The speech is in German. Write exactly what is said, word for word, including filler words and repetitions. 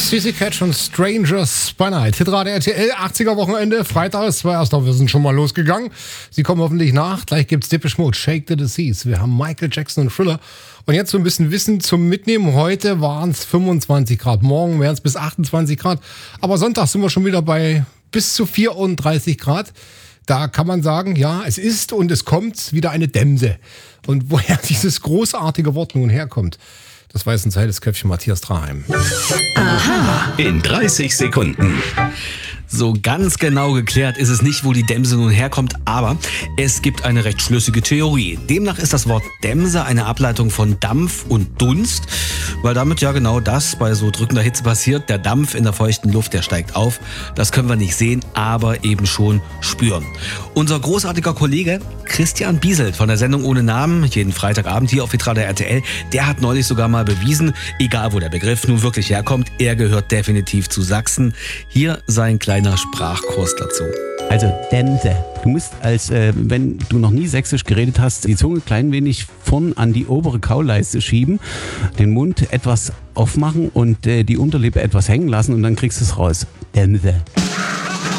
Sissy Catch und Strangers by Night. Hitrate R T L, achtziger Wochenende, Freitag ist zwar erst, aber wir sind schon mal losgegangen. Sie kommen hoffentlich nach. Gleich gibt's Depeche Mode, Shake the Disease. Wir haben Michael Jackson und Thriller. Und jetzt so ein bisschen Wissen zum Mitnehmen. Heute waren es fünfundzwanzig Grad, morgen werden es bis achtundzwanzig Grad. Aber Sonntag sind wir schon wieder bei bis zu vierunddreißig Grad. Da kann man sagen, ja, es ist und es kommt wieder eine Dämse. Und woher dieses großartige Wort nun herkommt, das weiß uns das Köpfchen Matthias Traheim. Aha. In dreißig Sekunden. So ganz genau geklärt ist es nicht, wo die Dämse nun herkommt, aber es gibt eine recht schlüssige Theorie. Demnach ist das Wort Dämse eine Ableitung von Dampf und Dunst, weil damit ja genau das bei so drückender Hitze passiert. Der Dampf in der feuchten Luft, der steigt auf. Das können wir nicht sehen, aber eben schon spüren. Unser großartiger Kollege Christian Bieselt von der Sendung Ohne Namen, jeden Freitagabend hier auf Hitrate R T L, der hat neulich sogar mal bewiesen, egal wo der Begriff nun wirklich herkommt, er gehört definitiv zu Sachsen. Hier sein kleiner Sprachkurs dazu. Also Dämse. Du musst, als äh, wenn du noch nie sächsisch geredet hast, die Zunge klein wenig vorn an die obere Kauleiste schieben, den Mund etwas aufmachen und äh, die Unterlippe etwas hängen lassen und dann kriegst du es raus. Dämse.